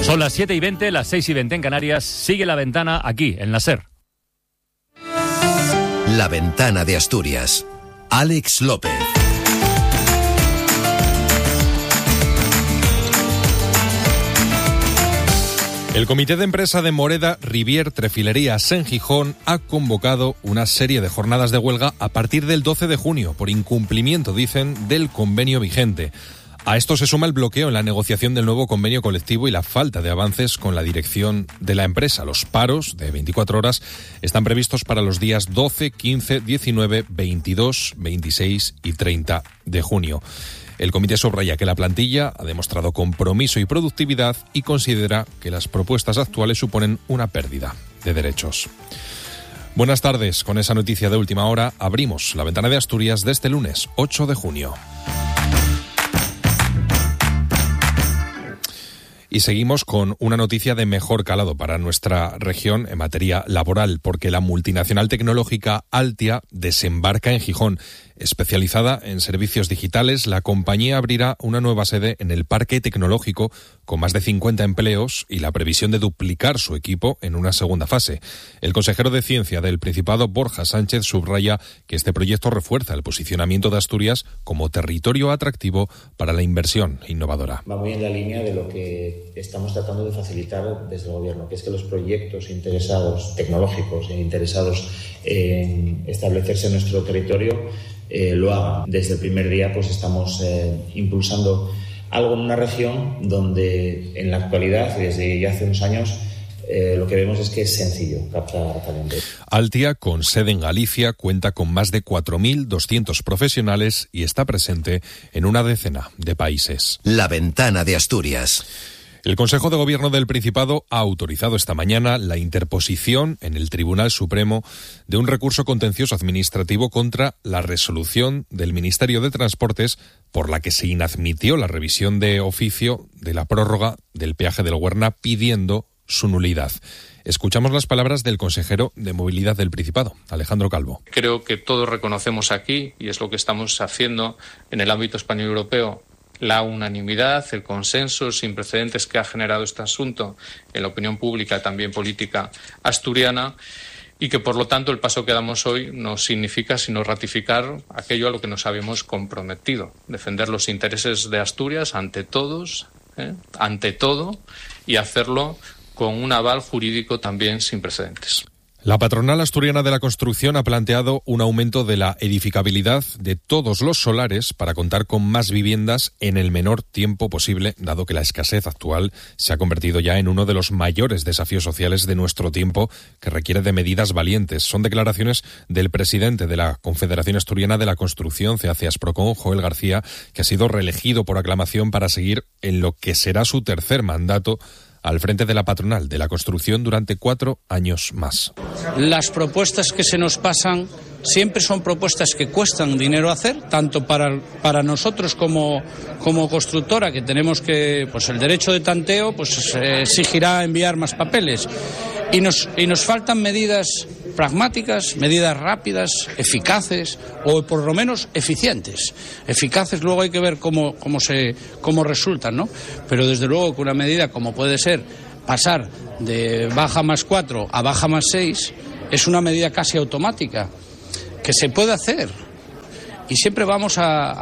Son las 7:20, las 6:20 en Canarias. Sigue La Ventana aquí, en la SER. La Ventana de Asturias. Alex López. El comité de empresa de Moreda Rivier Trefilerías en Gijón ha convocado una serie de jornadas de huelga a partir del 12 de junio por incumplimiento, dicen, del convenio vigente. A esto se suma el bloqueo en la negociación del nuevo convenio colectivo y la falta de avances con la dirección de la empresa. Los paros de 24 horas están previstos para los días 12, 15, 19, 22, 26 y 30 de junio. El comité subraya que la plantilla ha demostrado compromiso y productividad y considera que las propuestas actuales suponen una pérdida de derechos. Buenas tardes. Con esa noticia de última hora abrimos La Ventana de Asturias de este lunes 8 de junio. Y seguimos con una noticia de mejor calado para nuestra región en materia laboral, porque la multinacional tecnológica Altia desembarca en Gijón. Especializada en servicios digitales, la compañía abrirá una nueva sede en el Parque Tecnológico con más de 50 empleos y la previsión de duplicar su equipo en una segunda fase. El consejero de Ciencia del Principado, Borja Sánchez, subraya que este proyecto refuerza el posicionamiento de Asturias como territorio atractivo para la inversión innovadora. Va muy en la línea de lo que estamos tratando de facilitar desde el Gobierno, que es que los proyectos interesados, tecnológicos e interesados en establecerse en nuestro territorio lo hagan. Desde el primer día pues estamos impulsando algo en una región donde en la actualidad, desde ya hace unos años, lo que vemos es que es sencillo captar talento. Altia, con sede en Galicia, cuenta con más de 4.200 profesionales y está presente en una decena de países. La Ventana de Asturias. El Consejo de Gobierno del Principado ha autorizado esta mañana la interposición en el Tribunal Supremo de un recurso contencioso administrativo contra la resolución del Ministerio de Transportes por la que se inadmitió la revisión de oficio de la prórroga del peaje del Huerna, pidiendo su nulidad. Escuchamos las palabras del consejero de Movilidad del Principado, Alejandro Calvo. Creo que todos reconocemos aquí, y es lo que estamos haciendo en el ámbito español y europeo, la unanimidad, el consenso sin precedentes que ha generado este asunto en la opinión pública, también política asturiana, y que por lo tanto el paso que damos hoy no significa sino ratificar aquello a lo que nos habíamos comprometido, defender los intereses de Asturias ante todos, ante todo, y hacerlo con un aval jurídico también sin precedentes. La patronal asturiana de la construcción ha planteado un aumento de la edificabilidad de todos los solares para contar con más viviendas en el menor tiempo posible, dado que la escasez actual se ha convertido ya en uno de los mayores desafíos sociales de nuestro tiempo, que requiere de medidas valientes. Son declaraciones del presidente de la Confederación Asturiana de la Construcción, CACEASPROCON, Joel García, que ha sido reelegido por aclamación para seguir en lo que será su tercer mandato al frente de la patronal de la construcción durante 4 años más. Las propuestas que se nos pasan siempre son propuestas que cuestan dinero hacer, tanto para nosotros como constructora, que tenemos que, pues el derecho de tanteo pues exigirá enviar más papeles. Y nos faltan medidas pragmáticas, medidas rápidas, eficaces o por lo menos eficientes. Eficaces luego hay que ver cómo resultan, ¿no? Pero desde luego que una medida como puede ser pasar de baja más 4 a baja más 6 es una medida casi automática que se puede hacer. Y siempre vamos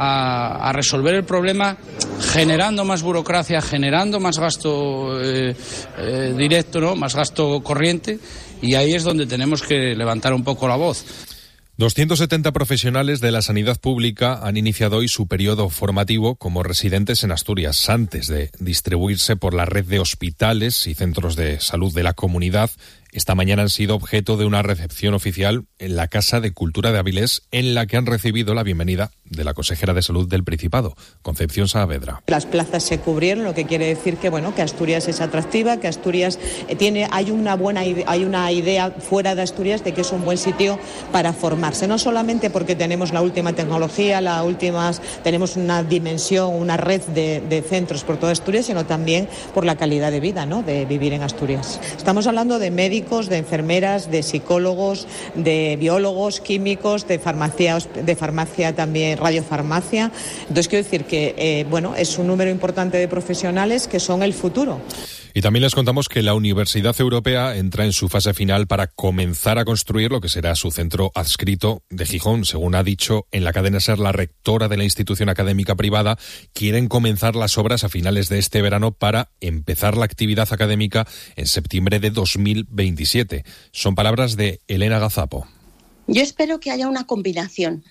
a resolver el problema generando más burocracia, generando más gasto directo, ¿no? Más gasto corriente, y ahí es donde tenemos que levantar un poco la voz. 270 profesionales de la sanidad pública han iniciado hoy su periodo formativo como residentes en Asturias, antes de distribuirse por la red de hospitales y centros de salud de la comunidad. Esta mañana han sido objeto de una recepción oficial en la Casa de Cultura de Avilés, en la que han recibido la bienvenida de la consejera de Salud del Principado, Concepción Saavedra. Las plazas se cubrieron, lo que quiere decir que que Asturias es atractiva, que Asturias hay una idea fuera de Asturias de que es un buen sitio para formarse, no solamente porque tenemos la última tecnología, tenemos una dimensión, una red de centros por toda Asturias, sino también por la calidad de vida, ¿no?, de vivir en Asturias. Estamos hablando de médicos, de enfermeras, de psicólogos, de biólogos, químicos, de farmacia también, radiofarmacia. Entonces quiero decir que es un número importante de profesionales que son el futuro. Y también les contamos que la Universidad Europea entra en su fase final para comenzar a construir lo que será su centro adscrito de Gijón. Según ha dicho en la cadena SER la rectora de la institución académica privada, quieren comenzar las obras a finales de este verano para empezar la actividad académica en septiembre de 2027. Son palabras de Elena Gazapo. Yo espero que haya una combinación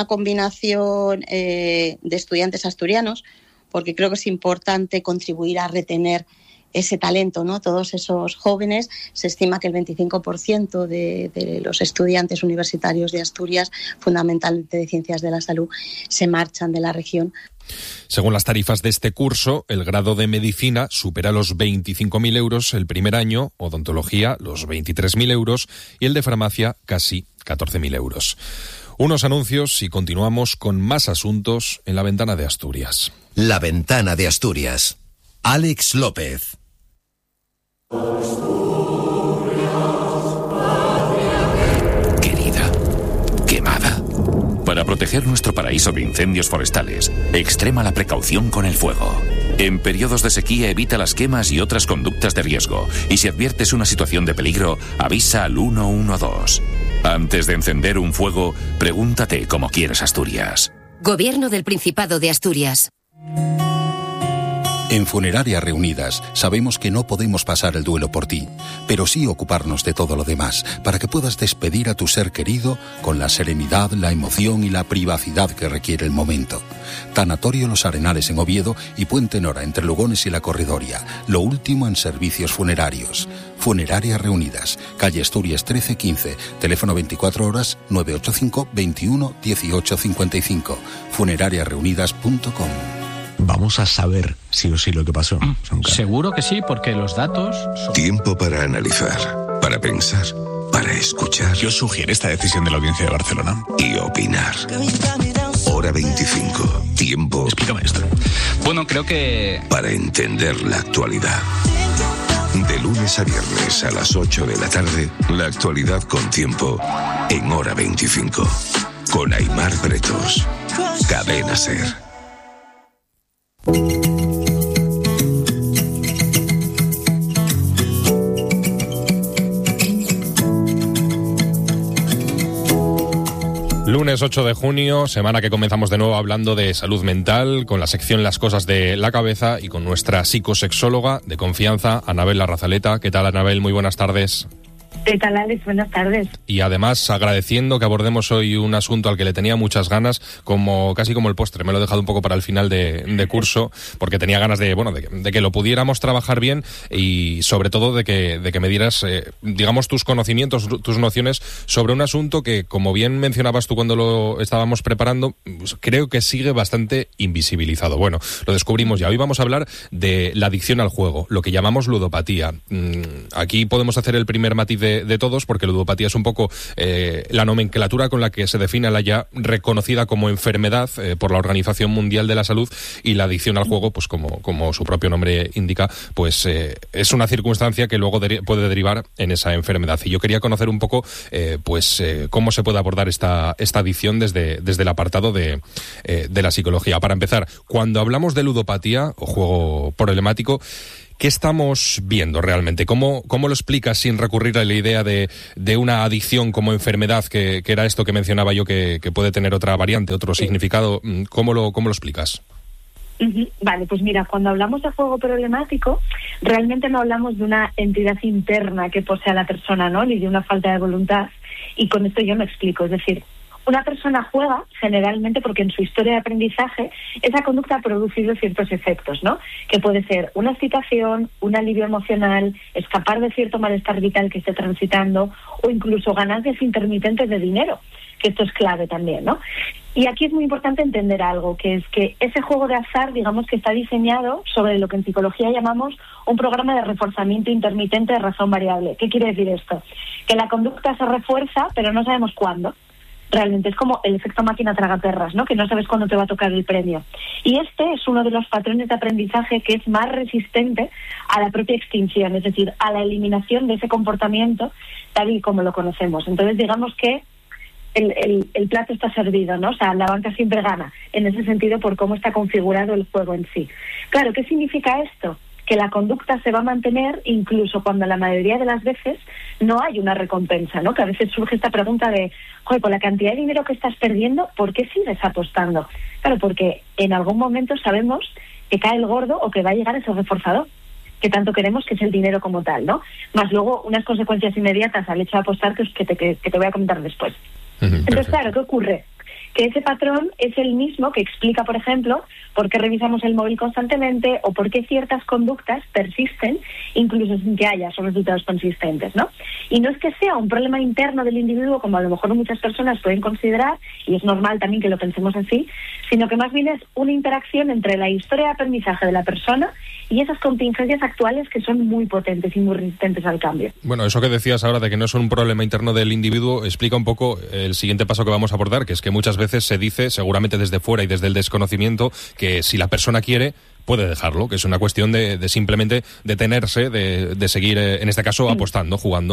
de estudiantes asturianos, porque creo que es importante contribuir a retener ese talento, ¿no? Todos esos jóvenes, se estima que el 25% de los estudiantes universitarios de Asturias, fundamentalmente de Ciencias de la Salud, se marchan de la región. Según las tarifas de este curso, el grado de Medicina supera los 25.000 euros el primer año, Odontología los 23.000 euros y el de Farmacia casi 14.000 euros. Unos anuncios y continuamos con más asuntos en La Ventana de Asturias. La Ventana de Asturias. Alex López. Querida, quemada. Para proteger nuestro paraíso de incendios forestales, extrema la precaución con el fuego. En periodos de sequía evita las quemas y otras conductas de riesgo. Y si adviertes una situación de peligro, avisa al 112. Antes de encender un fuego, pregúntate cómo quieres Asturias. Gobierno del Principado de Asturias. En Funeraria Reunidas sabemos que no podemos pasar el duelo por ti, pero sí ocuparnos de todo lo demás, para que puedas despedir a tu ser querido con la serenidad, la emoción y la privacidad que requiere el momento. Tanatorio Los Arenales en Oviedo y Puente Nora entre Lugones y La Corredoria. Lo último en servicios funerarios. Funeraria Reunidas, calle Asturias 1315, teléfono 24 horas 985 21 18 55, funerariareunidas.com. Vamos a saber sí o sí lo que pasó. Seguro que sí, porque los datos son... Tiempo para analizar, para pensar, para escuchar. Yo sugiero esta decisión de la Audiencia de Barcelona. Y opinar. Hora 25. Tiempo. Explícame esto. Bueno, creo que... para entender la actualidad. De lunes a viernes a las 8 de la tarde, la actualidad con tiempo en Hora 25. Con Aimar Bretos. Cadena SER. Lunes 8 de junio, semana que comenzamos de nuevo hablando de salud mental, con la sección Las Cosas de la Cabeza y con nuestra psicosexóloga de confianza, Anabel Larrazaleta. ¿Qué tal, Anabel? Muy buenas tardes. ¿Qué tal, Alex? Buenas tardes. Y además agradeciendo que abordemos hoy un asunto al que le tenía muchas ganas, casi como el postre. Me lo he dejado un poco para el final de curso, porque tenía ganas de que lo pudiéramos trabajar bien y sobre todo de que me dieras, digamos, tus conocimientos, tus nociones sobre un asunto que, como bien mencionabas tú cuando lo estábamos preparando, pues creo que sigue bastante invisibilizado. Bueno, lo descubrimos ya. Hoy vamos a hablar de la adicción al juego, lo que llamamos ludopatía. Aquí podemos hacer el primer matiz de todos, porque ludopatía es un poco la nomenclatura con la que se define la ya reconocida como enfermedad por la Organización Mundial de la Salud, y la adicción al juego, pues como su propio nombre indica, pues es una circunstancia que luego puede derivar en esa enfermedad. Y yo quería conocer un poco cómo se puede abordar esta adicción desde el apartado de la psicología. Para empezar, cuando hablamos de ludopatía o juego problemático, ¿qué estamos viendo realmente? ¿Cómo lo explicas sin recurrir a la idea de una adicción como enfermedad, que era esto que mencionaba yo, que puede tener otra variante, otro significado? ¿Cómo lo explicas? Vale, pues mira, cuando hablamos de juego problemático, realmente no hablamos de una entidad interna que posea la persona, ¿no? Ni de una falta de voluntad. Y con esto yo me explico, es decir, una persona juega generalmente porque en su historia de aprendizaje esa conducta ha producido ciertos efectos, ¿no? Que puede ser una excitación, un alivio emocional, escapar de cierto malestar vital que esté transitando, o incluso ganancias intermitentes de dinero, que esto es clave también, ¿no? Y aquí es muy importante entender algo, que es que ese juego de azar, digamos que está diseñado sobre lo que en psicología llamamos un programa de reforzamiento intermitente de razón variable. ¿Qué quiere decir esto? Que la conducta se refuerza, pero no sabemos cuándo. Realmente es como el efecto máquina tragaperras, ¿no? Que no sabes cuándo te va a tocar el premio. Y este es uno de los patrones de aprendizaje que es más resistente a la propia extinción, es decir, a la eliminación de ese comportamiento tal y como lo conocemos. Entonces, digamos que el plato está servido, ¿no? O sea, la banca siempre gana, en ese sentido, por cómo está configurado el juego en sí. Claro, ¿qué significa esto? que la conducta se va a mantener incluso cuando la mayoría de las veces no hay una recompensa, ¿no? Que a veces surge esta pregunta de, joder, con la cantidad de dinero que estás perdiendo, ¿por qué sigues apostando? Claro, porque en algún momento sabemos que cae el gordo o que va a llegar ese reforzador que tanto queremos, que es el dinero como tal, ¿no? Más luego unas consecuencias inmediatas al hecho de apostar que te voy a comentar después. Entonces, claro, ¿qué ocurre? Que ese patrón es el mismo que explica, por ejemplo, por qué revisamos el móvil constantemente o por qué ciertas conductas persisten incluso sin que haya esos resultados consistentes, ¿no? Y no es que sea un problema interno del individuo, como a lo mejor muchas personas pueden considerar, y es normal también que lo pensemos así, sino que más bien es una interacción entre la historia de aprendizaje de la persona y esas contingencias actuales que son muy potentes y muy resistentes al cambio. Bueno, eso que decías ahora de que no es un problema interno del individuo explica un poco el siguiente paso que vamos a abordar, que es que muchas veces se dice, seguramente desde fuera y desde el desconocimiento, que si la persona quiere, puede dejarlo, que es una cuestión de simplemente detenerse, de seguir, en este caso, apostando, jugando,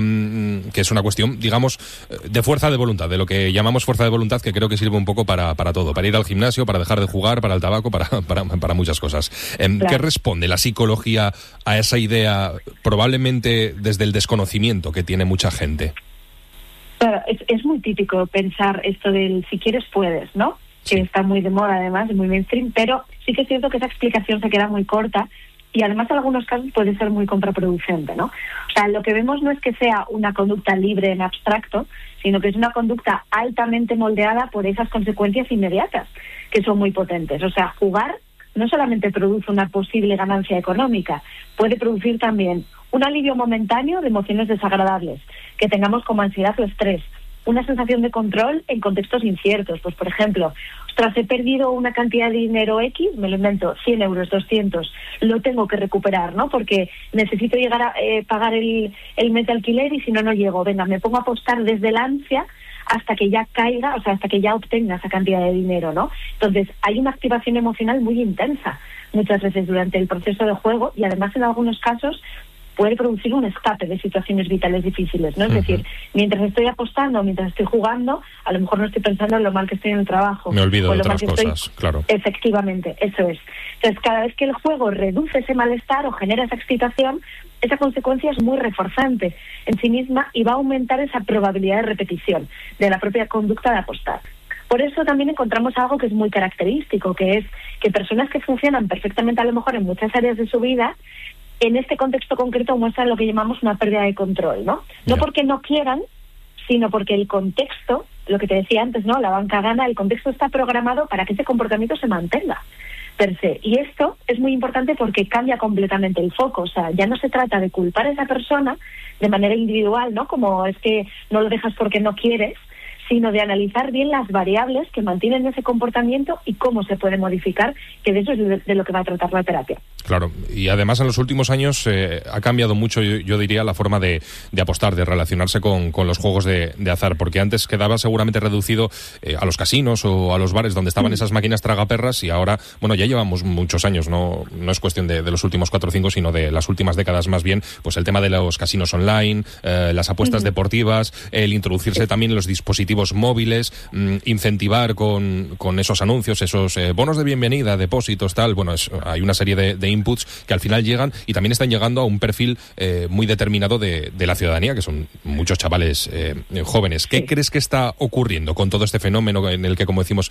que es una cuestión, digamos, de fuerza de voluntad, de lo que llamamos fuerza de voluntad, que creo que sirve un poco para todo, para ir al gimnasio, para dejar de jugar, para el tabaco, para muchas cosas. Claro. ¿Qué responde la psicología a esa idea, probablemente desde el desconocimiento que tiene mucha gente? Claro, es muy típico pensar esto del si quieres puedes, ¿no? Que está muy de moda además, muy mainstream, pero sí que es cierto que esa explicación se queda muy corta y además en algunos casos puede ser muy contraproducente, ¿no? O sea, lo que vemos no es que sea una conducta libre en abstracto, sino que es una conducta altamente moldeada por esas consecuencias inmediatas, que son muy potentes. O sea, jugar no solamente produce una posible ganancia económica, puede producir también un alivio momentáneo de emociones desagradables, que tengamos como ansiedad o estrés, una sensación de control en contextos inciertos. Pues, por ejemplo, ostras, he perdido una cantidad de dinero X, me lo invento, 100 euros, 200, lo tengo que recuperar, ¿no? Porque necesito llegar a pagar el mes de alquiler y si no, no llego. Venga, me pongo a apostar desde la ansia hasta que ya caiga, o sea, hasta que ya obtenga esa cantidad de dinero, ¿no? Entonces, hay una activación emocional muy intensa muchas veces durante el proceso de juego y además en algunos casos puede producir un escape de situaciones vitales difíciles, ¿no? Es decir, mientras estoy apostando, mientras estoy jugando, a lo mejor no estoy pensando en lo mal que estoy en el trabajo. Me olvido de otras cosas, claro. Efectivamente, eso es. Entonces, cada vez que el juego reduce ese malestar o genera esa excitación, esa consecuencia es muy reforzante en sí misma y va a aumentar esa probabilidad de repetición de la propia conducta de apostar. Por eso también encontramos algo que es muy característico, que es que personas que funcionan perfectamente a lo mejor en muchas áreas de su vida, en este contexto concreto muestran lo que llamamos una pérdida de control, ¿no? No porque no quieran, sino porque el contexto, lo que te decía antes, ¿no? La banca gana, el contexto está programado para que ese comportamiento se mantenga per se. Y esto es muy importante porque cambia completamente el foco. O sea, ya no se trata de culpar a esa persona de manera individual, ¿no? Como es que no lo dejas porque no quieres, sino de analizar bien las variables que mantienen ese comportamiento y cómo se puede modificar, que de eso es de lo que va a tratar la terapia. Claro, y además en los últimos años ha cambiado mucho, yo diría, la forma de apostar, de relacionarse con los juegos de azar, porque antes quedaba seguramente reducido a los casinos o a los bares donde estaban esas máquinas tragaperras y ahora, bueno, ya llevamos muchos años, no es cuestión de los últimos 4 o 5, sino de las últimas décadas más bien, pues el tema de los casinos online, las apuestas deportivas, el introducirse también en los dispositivos móviles, incentivar con esos anuncios, esos bonos de bienvenida, depósitos, tal, bueno, hay una serie de inputs que al final llegan y también están llegando a un perfil muy determinado de la ciudadanía, que son muchos chavales jóvenes. ¿Qué crees que está ocurriendo con todo este fenómeno en el que, como decimos,